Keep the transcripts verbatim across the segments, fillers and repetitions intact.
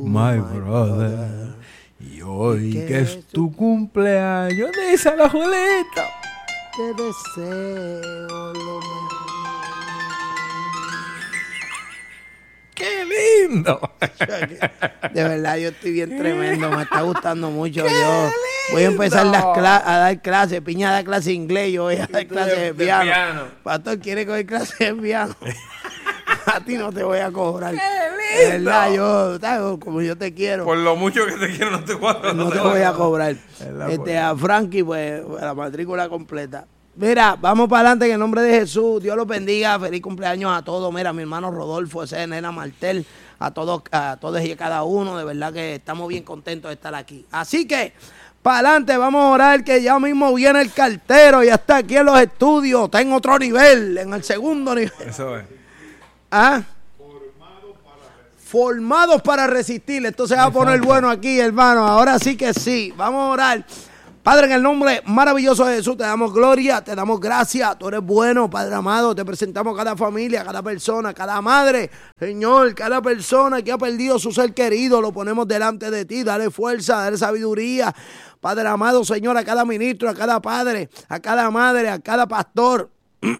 my brother. Y hoy que es tu cumpleaños, de esa la Julieta. Te deseo lo mejor. ¡Qué lindo! De verdad, yo estoy bien tremendo. Me está gustando mucho. Yo voy a empezar las cla- a dar clases. Piña da clase de inglés. Yo voy a dar clases de, de piano. piano. Pastor, ¿quiere coger clases de piano? A ti no te voy a cobrar. ¡Qué lindo! De verdad, yo, ¿sabes? Como yo te quiero. Por lo mucho que te quiero, no te voy a, no no te, te voy a cobrar. Este, a Frankie, pues, la matrícula completa. Mira, vamos para adelante en el nombre de Jesús. Dios los bendiga. Feliz cumpleaños a todos. Mira, mi hermano Rodolfo, ese es Nena Martel, a todos, a todos y a cada uno. De verdad que estamos bien contentos de estar aquí. Así que, para adelante, vamos a orar que ya mismo viene el cartero y ya está aquí en los estudios. Está en otro nivel, en el segundo nivel. Eso es. ¿Ah? Formados para, Formados para resistir. Esto se va a poner bueno aquí, hermano. Ahora sí que sí. Vamos a orar. Padre, en el nombre maravilloso de Jesús, te damos gloria, te damos gracias. Tú eres bueno, Padre amado. Te presentamos a cada familia, a cada persona, a cada madre. Señor, cada persona que ha perdido su ser querido, lo ponemos delante de ti. Dale fuerza, dale sabiduría. Padre amado, Señor, a cada ministro, a cada padre, a cada madre, a cada pastor.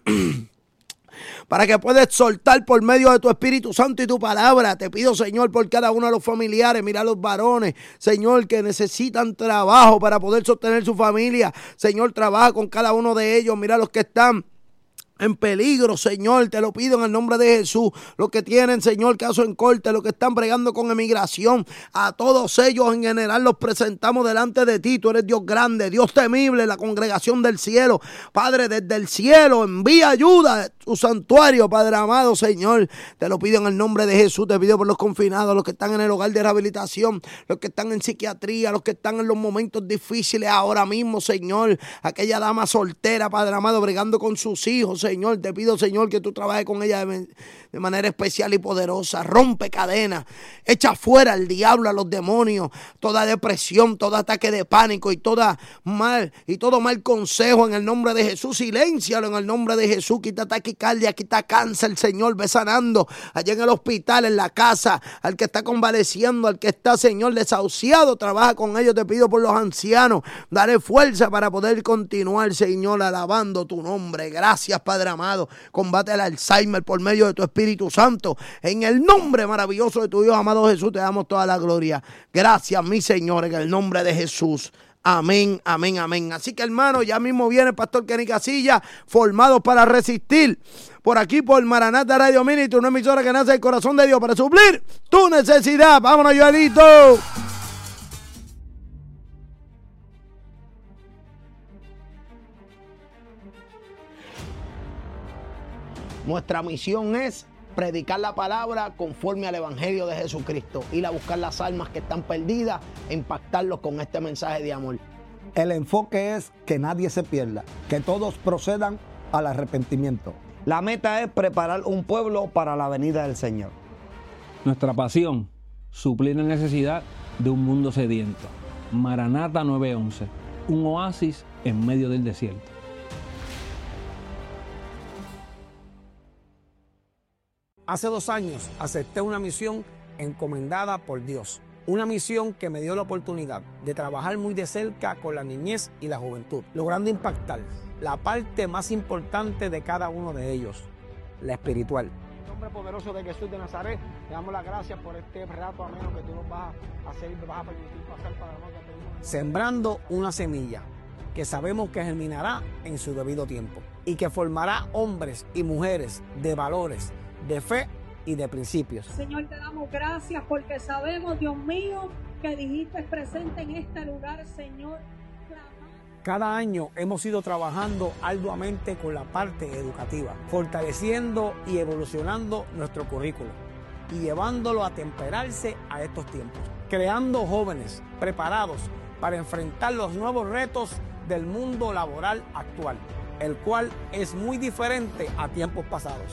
Para que puedas soltar por medio de tu Espíritu Santo y tu palabra. Te pido, Señor, por cada uno de los familiares. Mira a los varones, Señor, que necesitan trabajo para poder sostener su familia. Señor, trabaja con cada uno de ellos. Mira a los que están en peligro, Señor, te lo pido en el nombre de Jesús. Los que tienen, Señor, caso en corte, los que están bregando con emigración, a todos ellos en general los presentamos delante de ti. Tú eres Dios grande, Dios temible, la congregación del cielo. Padre, desde el cielo, envía ayuda a tu santuario, Padre amado, Señor. Te lo pido en el nombre de Jesús. Te pido por los confinados, los que están en el hogar de rehabilitación, los que están en psiquiatría, los que están en los momentos difíciles ahora mismo, Señor. Aquella dama soltera, Padre amado, bregando con sus hijos, Señor. Señor, te pido, Señor, que tú trabajes con ella de, de manera especial y poderosa. Rompe cadenas, echa fuera al diablo, a los demonios, toda depresión, todo ataque de pánico y toda mal y todo mal consejo en el nombre de Jesús. Siléncialo en el nombre de Jesús. Quita taquicardia, quita cáncer, Señor. Ve sanando allá en el hospital, en la casa, al que está convaleciendo, al que está, Señor, desahuciado. Trabaja con ellos. Te pido por los ancianos. Dale fuerza para poder continuar, Señor, alabando tu nombre. Gracias, Padre amado. Combate el Alzheimer por medio de tu Espíritu Santo. En el nombre maravilloso de tu Dios amado Jesús, te damos toda la gloria. Gracias, mi Señor, en el nombre de Jesús. Amén, amén, amén. Así que, hermano, ya mismo viene el pastor Kenny Casilla, formados para resistir. Por aquí, por Maranata Radio Ministry, una emisora que nace del corazón de Dios para suplir tu necesidad. Vámonos, Joelito. Nuestra misión es predicar la palabra conforme al Evangelio de Jesucristo, ir a buscar las almas que están perdidas e impactarlos con este mensaje de amor. El enfoque es que nadie se pierda, que todos procedan al arrepentimiento. La meta es preparar un pueblo para la venida del Señor. Nuestra pasión, suplir la necesidad de un mundo sediento. Maranata nueve once, un oasis en medio del desierto. Hace dos años acepté una misión encomendada por Dios. Una misión que me dio la oportunidad de trabajar muy de cerca con la niñez y la juventud, logrando impactar la parte más importante de cada uno de ellos, la espiritual. En el nombre poderoso de Jesús de Nazaret, te damos las gracias por este rato ameno que tú nos vas a hacer y nos vas a permitir pasar para nosotros. Sembrando una semilla que sabemos que germinará en su debido tiempo y que formará hombres y mujeres de valores, de fe y de principios. Señor, te damos gracias porque sabemos, Dios mío, que dijiste presente en este lugar, Señor. Cada año hemos ido trabajando arduamente con la parte educativa, fortaleciendo y evolucionando nuestro currículo y llevándolo a temperarse a estos tiempos, creando jóvenes preparados para enfrentar los nuevos retos del mundo laboral actual, el cual es muy diferente a tiempos pasados.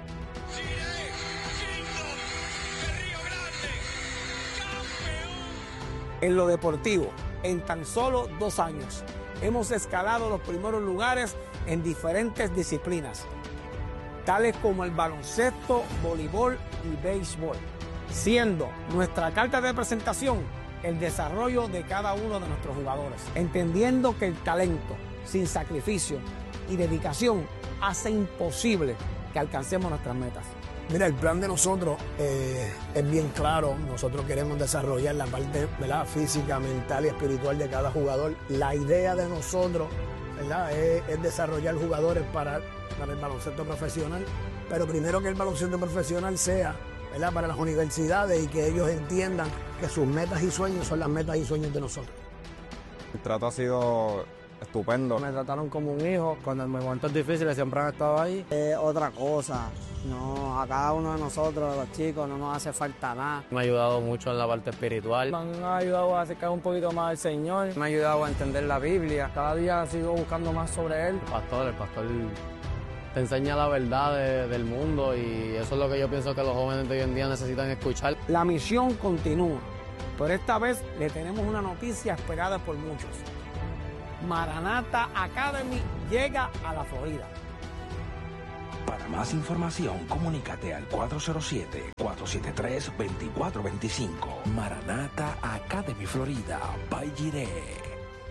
En lo deportivo, en tan solo dos años, hemos escalado los primeros lugares en diferentes disciplinas, tales como el baloncesto, voleibol y béisbol. siendo nuestra carta de presentación el desarrollo de cada uno de nuestros jugadores, entendiendo que el talento sin sacrificio y dedicación hace imposible que alcancemos nuestras metas. Mira, el plan de nosotros eh, es bien claro. Nosotros queremos desarrollar la parte, ¿verdad?, física, mental y espiritual de cada jugador. La idea de nosotros, ¿verdad?, es, es desarrollar jugadores para, para el baloncesto profesional, pero primero que el baloncesto profesional sea, ¿verdad?, para las universidades y que ellos entiendan que sus metas y sueños son las metas y sueños de nosotros. El trato ha sido estupendo. Me trataron como un hijo. Cuando en momentos difíciles siempre han estado ahí. Es otra cosa. No, a cada uno de nosotros, los chicos, no nos hace falta nada. Me ha ayudado mucho en la parte espiritual. Me han ayudado a acercar un poquito más al Señor. Me ha ayudado a entender la Biblia. Cada día sigo buscando más sobre Él. El pastor, el pastor te enseña la verdad de, del mundo y eso es lo que yo pienso que los jóvenes de hoy en día necesitan escuchar. La misión continúa, pero esta vez le tenemos una noticia esperada por muchos. Maranatha Academy llega a la Florida. Para más información, comunícate al cuatro cero siete, cuatro siete tres, dos cuatro dos cinco. Maranatha Academy Florida, by Jireh.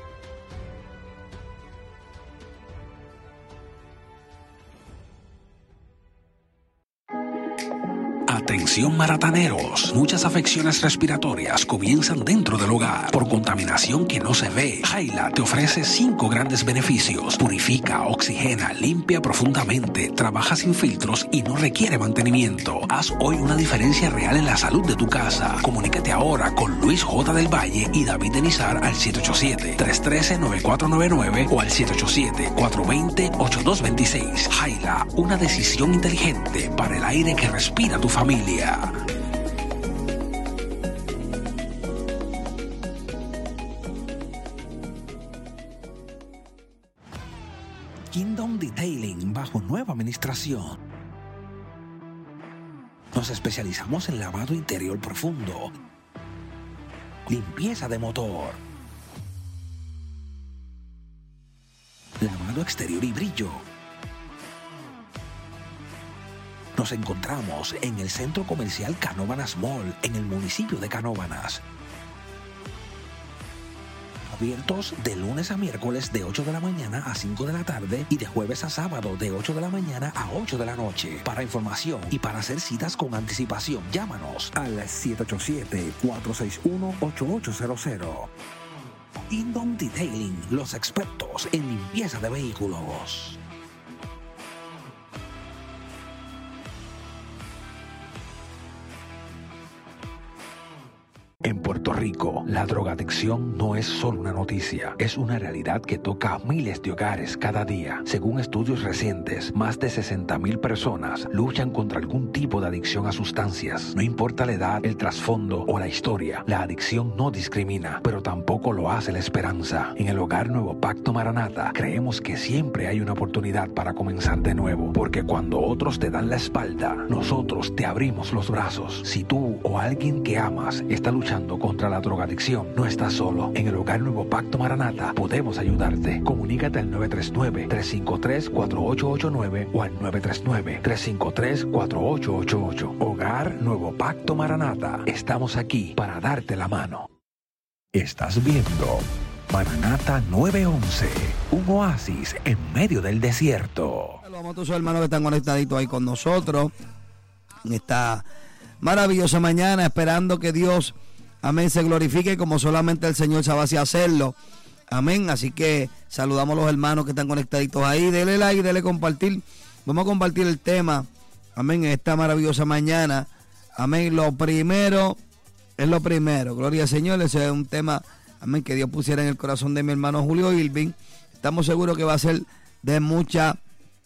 Atención marataneros, muchas afecciones respiratorias comienzan dentro del hogar por contaminación que no se ve. Jaila te ofrece cinco grandes beneficios: purifica, oxigena, limpia profundamente, trabaja sin filtros y no requiere mantenimiento. Haz hoy una diferencia real en la salud de tu casa. Comunícate ahora con Luis J. del Valle y David Denizar al siete ocho siete, tres uno tres, nueve cuatro nueve nueve o al siete ocho siete, cuatro dos cero, ocho dos dos seis. Jaila, una decisión inteligente para el aire que respira tu familia. Kingdom Detailing bajo nueva administración. Nos especializamos en lavado interior profundo, limpieza de motor, lavado exterior y brillo. Nos encontramos en el Centro Comercial Canóvanas Mall, en el municipio de Canóvanas. Abiertos de lunes a miércoles de ocho de la mañana a cinco de la tarde y de jueves a sábado de ocho de la mañana a ocho de la noche. Para información y para hacer citas con anticipación, llámanos al siete ocho siete, cuatro seis uno, ocho ocho cero cero. Kingdom Detailing, los expertos en limpieza de vehículos. En Puerto Rico, la drogadicción no es solo una noticia, es una realidad que toca a miles de hogares cada día. Según estudios recientes, más de sesenta mil personas luchan contra algún tipo de adicción a sustancias. No importa la edad, el trasfondo o la historia, la adicción no discrimina, pero tampoco lo hace la esperanza. En el Hogar Nuevo Pacto Maranatha, creemos que siempre hay una oportunidad para comenzar de nuevo, porque cuando otros te dan la espalda, nosotros te abrimos los brazos. Si tú o alguien que amas está luchando contra la drogadicción, no estás solo. En el Hogar Nuevo Pacto Maranatha podemos ayudarte. Comunícate al nueve tres nueve, tres cinco tres, cuatro ocho ocho nueve o al nueve tres nueve, tres cinco tres, cuatro ocho ocho ocho. Hogar Nuevo Pacto Maranatha. Estamos aquí para darte la mano. Estás viendo Maranatha nueve once, un oasis en medio del desierto. Saludamos a todos los hermanos que están conectaditos ahí con nosotros en esta maravillosa mañana, esperando que Dios, amén, se glorifique como solamente el Señor sabe así hacerlo. Amén. Así que saludamos a los hermanos que están conectaditos ahí. Dele like, dele compartir. Vamos a compartir el tema, amén, en esta maravillosa mañana. Amén. Lo primero es lo primero. Gloria al Señor. Ese es un tema, amén, que Dios pusiera en el corazón de mi hermano Julio Irving. Estamos seguros que va a ser de mucha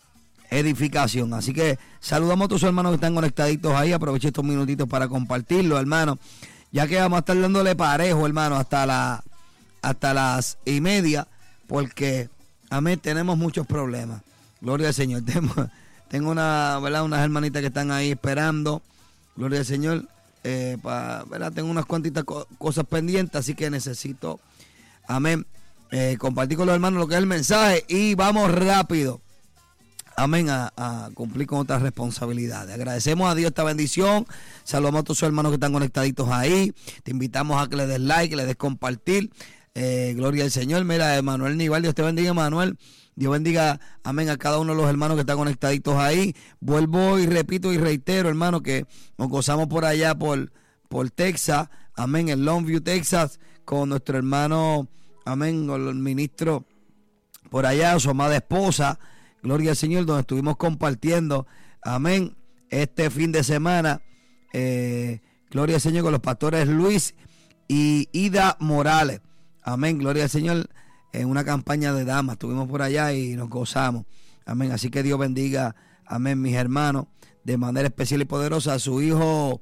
edificación. Así que saludamos a todos los hermanos que están conectaditos ahí. Aproveche estos minutitos para compartirlo, hermano, ya que vamos a estar dándole parejo, hermano, hasta la hasta las y media, porque amén, tenemos muchos problemas. Gloria al Señor. Tengo, tengo una, ¿verdad?, unas hermanitas que están ahí esperando. Gloria al Señor. Eh, pa, ¿verdad? Tengo unas cuantitas co- cosas pendientes, así que necesito, amén, eh, compartir con los hermanos lo que es el mensaje. Y vamos rápido amén, a, a cumplir con otras responsabilidades. Agradecemos a Dios esta bendición. Saludamos a todos sus hermanos que están conectaditos ahí. Te invitamos a que le des like, que le des compartir. Eh, gloria al Señor. Mira, Emanuel Nival, Dios te bendiga, Emanuel. Dios bendiga, amén, a cada uno de los hermanos que están conectaditos ahí. Vuelvo y repito y reitero, hermano, que nos gozamos por allá, por, por Texas, amén, en Longview, Texas, con nuestro hermano, amén, con el ministro por allá, su amada esposa, gloria al Señor, donde estuvimos compartiendo, amén, este fin de semana, eh, gloria al Señor, con los pastores Luis y Ida Morales, amén, gloria al Señor, en una campaña de damas, estuvimos por allá y nos gozamos, amén, así que Dios bendiga, amén, mis hermanos, de manera especial y poderosa, a su hijo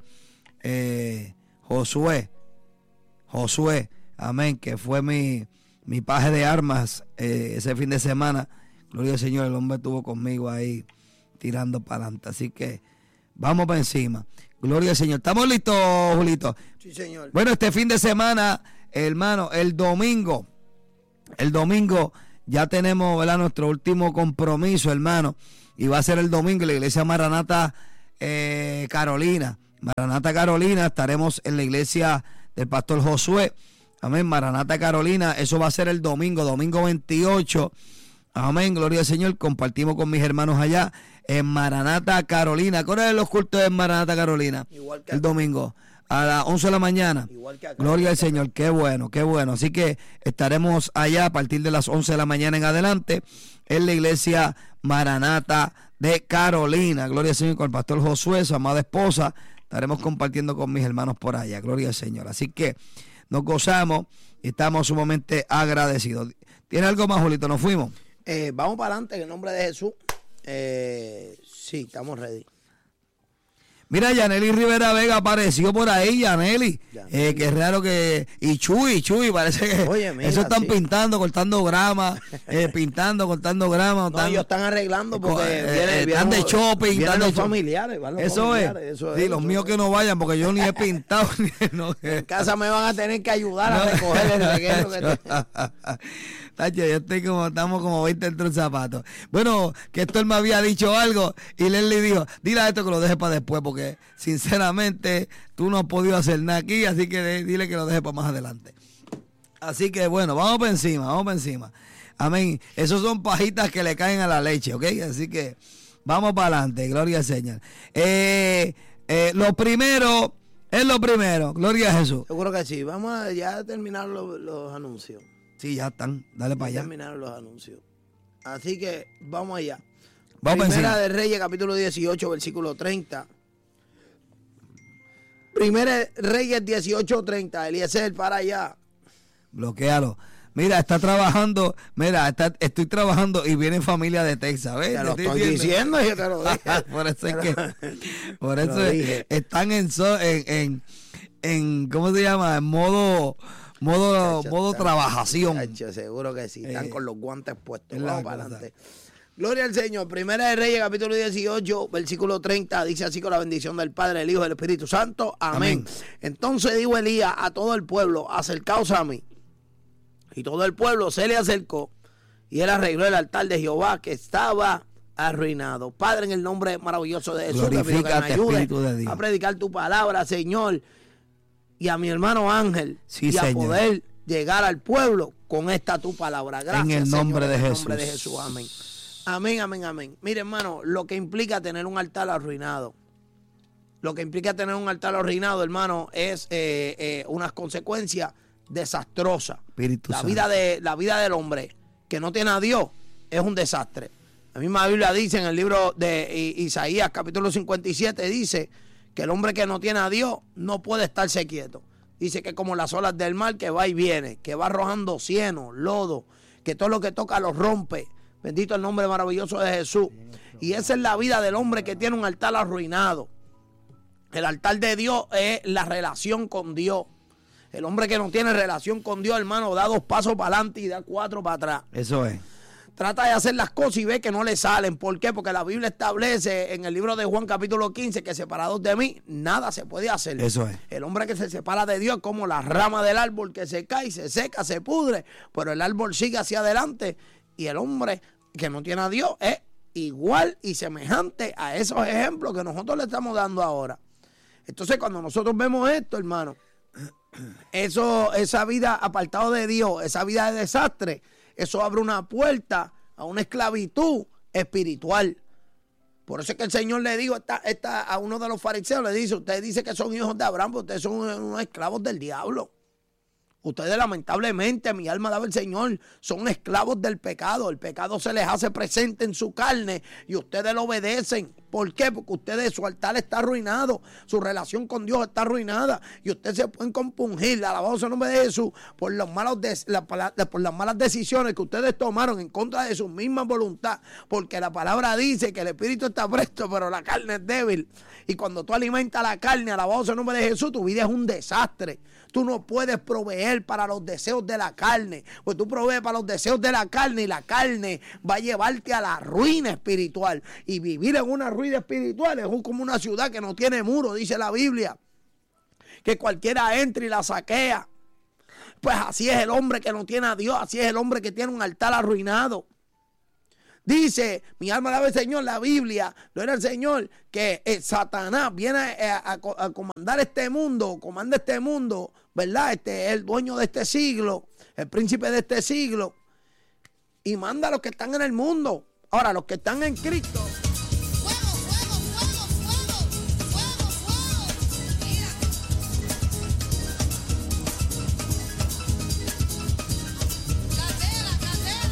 eh, Josué, Josué, amén, que fue mi, mi paje de armas eh, ese fin de semana, gloria al Señor, el hombre estuvo conmigo ahí tirando para adelante, así que vamos para encima, gloria al Señor. ¿Estamos listos, Julito? Sí, señor. Bueno, este fin de semana, hermano, el domingo, el domingo ya tenemos, ¿verdad?, nuestro último compromiso, hermano, y va a ser el domingo en la iglesia Maranata eh, Carolina, Maranata Carolina, estaremos en la iglesia del pastor Josué, amén, Maranata Carolina, eso va a ser el domingo, domingo veintiocho, amén, gloria al Señor, compartimos con mis hermanos allá en Maranata Carolina. ¿Cuáles son los cultos en Maranata Carolina? Igual que el domingo, a las once de la mañana, igual que acá, gloria al Señor, qué bueno, qué bueno, así que estaremos allá a partir de las once de la mañana en adelante, en la iglesia Maranata de Carolina, gloria al Señor, con el pastor Josué, su amada esposa, estaremos compartiendo con mis hermanos por allá, gloria al Señor, así que nos gozamos y estamos sumamente agradecidos. ¿Tiene algo más, Julito? ¿Nos fuimos? Eh, vamos para adelante en el nombre de Jesús. Eh, sí, estamos ready. Mira, Yaneli Rivera Vega apareció por ahí, Yaneli. Eh, que es raro que... Y Chuy, Chuy, parece que... Oye, mira, eso están sí. pintando, cortando grama, eh, pintando, cortando grama. No, están, ellos están arreglando porque eh, viene, eh, viene, están de shopping. Vienen Están los de familiares. Van los eso, familiares es. eso Sí, es. los eso míos es. que no vayan porque yo ni he pintado. Ni, no, en casa me van a tener que ayudar a recoger el reguero que te... Tacho, yo estoy como, estamos como veinte dentro del zapato. Bueno, que esto él me había dicho algo y Leslie dijo, dile a esto que lo deje para después porque sinceramente tú no has podido hacer nada aquí, así que de, dile que lo deje para más adelante. Así que bueno, vamos para encima, vamos para encima. Amén. Esos son pajitas que le caen a la leche, ¿ok? Así que vamos para adelante, gloria al Señor. Eh, eh, lo primero es lo primero, gloria a Jesús. Seguro que sí. Vamos a ya terminar los, los anuncios. Sí, ya están. Dale para allá. Terminaron los anuncios. Así que vamos allá. Vamos Primera de Reyes, capítulo dieciocho, versículo treinta. Primera de Reyes dieciocho, treinta. Eliezer, para allá. Bloquéalo. Mira, está trabajando. Mira, está, estoy trabajando y viene familia de Texas. ¿Ves? Te lo te estoy diciendo, diciendo yo te lo dije. Por eso es que. Por eso es, están en, so, en, en, en. ¿Cómo se llama? En modo. Modo, chacho, modo chacho, trabajación. Chacho, seguro que sí. Están eh, con los guantes puestos. Vamos para adelante. cosa. Gloria al Señor. Primera de Reyes, capítulo dieciocho, versículo treinta. Dice así: con la bendición del Padre, del Hijo y del Espíritu Santo. Amén. Amén. Entonces dijo Elías a todo el pueblo: acercaos a mí. Y todo el pueblo se le acercó. Y él arregló el altar de Jehová que estaba arruinado. Padre, en el nombre maravilloso de Jesús, te pido que me ayudes a predicar tu palabra, Señor. Y a mi hermano Ángel, sí, y a Señor. Poder llegar al pueblo con esta tu palabra. Gracias, en el nombre, Señor, de, en el Jesús. nombre de Jesús. Amén. Amén, amén, amén. Mire, hermano, lo que implica tener un altar arruinado, lo que implica tener un altar arruinado, hermano, es eh, eh, unas consecuencias desastrosas. Espíritu la Santo. vida de la vida del hombre que no tiene a Dios es un desastre. La misma Biblia dice en el libro de Isaías, capítulo cincuenta y siete, dice que el hombre que no tiene a Dios no puede estarse quieto. Dice que como las olas del mar que va y viene, que va arrojando cieno, lodo, que todo lo que toca lo rompe. Bendito el nombre maravilloso de Jesús. Y esa es la vida del hombre que tiene un altar arruinado. El altar de Dios es la relación con Dios. El hombre que no tiene relación con Dios, hermano, da dos pasos para adelante y da cuatro para atrás. Eso es. Trata de hacer las cosas y ve que no le salen. ¿Por qué? Porque la Biblia establece en el libro de Juan capítulo quince que separados de mí, nada se puede hacer. Eso es. El hombre que se separa de Dios es como la rama del árbol que se cae, se seca, se pudre, pero el árbol sigue hacia adelante. Y el hombre que no tiene a Dios es igual y semejante a esos ejemplos que nosotros le estamos dando ahora. Entonces, cuando nosotros vemos esto, hermano, eso, esa vida apartado de Dios, esa vida de desastre, eso abre una puerta a una esclavitud espiritual. Por eso es que el Señor le dijo esta, esta, a uno de los fariseos, le dice, ustedes dicen que son hijos de Abraham, pero ustedes son unos esclavos del diablo. Ustedes lamentablemente, mi alma daba el Señor, son esclavos del pecado. El pecado se les hace presente en su carne y ustedes lo obedecen. ¿Por qué? Porque ustedes, su altar está arruinado, su relación con Dios está arruinada y ustedes se pueden compungir, alabado sea el nombre de Jesús, por, los malos de, la, por las malas decisiones que ustedes tomaron en contra de su misma voluntad. Porque la palabra dice que el espíritu está presto, pero la carne es débil. Y cuando tú alimentas la carne, alabado sea el nombre de Jesús, tu vida es un desastre. Tú no puedes proveer para los deseos de la carne. Pues tú provees para los deseos de la carne y la carne va a llevarte a la ruina espiritual. Y vivir en una ruina espiritual es como una ciudad que no tiene muro, dice la Biblia. Que cualquiera entre y la saquea. Pues así es el hombre que no tiene a Dios. Así es el hombre que tiene un altar arruinado. Dice, mi alma alaba al Señor, la Biblia, no era el Señor, que eh, Satanás viene a, a, a comandar este mundo, comanda este mundo, ¿verdad? Este es el dueño de este siglo, el príncipe de este siglo, y manda a los que están en el mundo. Ahora, los que están en Cristo.